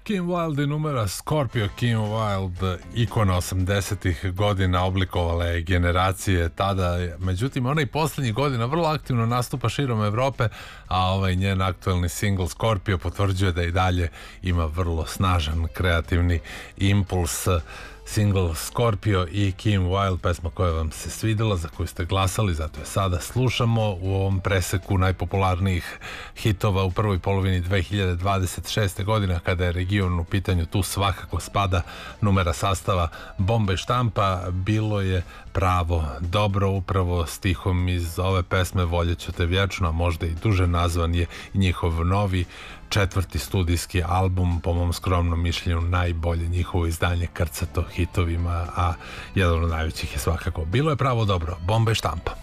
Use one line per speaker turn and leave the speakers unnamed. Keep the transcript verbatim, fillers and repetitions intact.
Kim Wilde i numera Scorpio. Kim Wilde, ikona osamdesetih godina, oblikovala je generacije tada, međutim ona i poslednjih godina vrlo aktivno nastupa širom Evrope, a ovaj njen aktuelni singl Scorpio potvrđuje da i dalje ima vrlo snažan kreativni impuls. Single Scorpio i Kim Wilde, pesma koja vam se svidela, za koju ste glasali, zato je sada slušamo u ovom preseku najpopularnijih hitova u prvoj polovini dve hiljade dvadeset šeste. godine, kada je region u pitanju. Tu svakako spada numera sastava Bomba i štampa. Bilo je pravo dobro, upravo stihom iz ove pesme Voljet ću te vječno, a možda i duže nazvan je njihov novi četvrti studijski album, po mom skromnom mišljenju najbolje njihovo izdanje, krcato hitovima, a jedan od najvećih je svakako Bilo je pravo dobro, Bomba i štampa.